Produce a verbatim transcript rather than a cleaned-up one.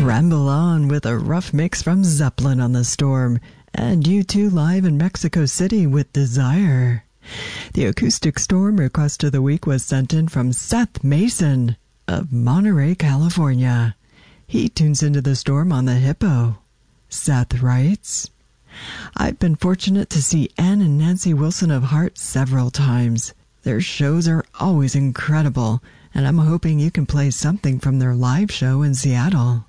Ramble on with a rough mix from Zeppelin on The Storm, and U two live in Mexico City with Desire. The acoustic storm request of the week was sent in from Seth Mason of Monterey, California. He tunes into the storm on the Hippo. Seth writes, I've been fortunate to see Ann and Nancy Wilson of Heart several times. Their shows are always incredible, and I'm hoping you can play something from their live show in Seattle.